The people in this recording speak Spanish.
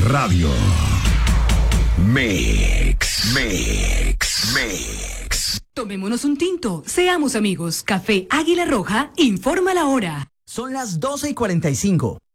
Radio. Mix. Tomémonos un tinto, seamos amigos. Café Águila Roja informa la hora. Son las 12:45.